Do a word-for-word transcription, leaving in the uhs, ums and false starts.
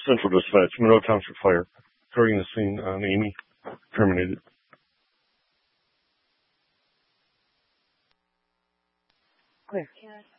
Central Dispatch, Monroe Township Fire. Occurring the scene on Amy. Terminated. Clear.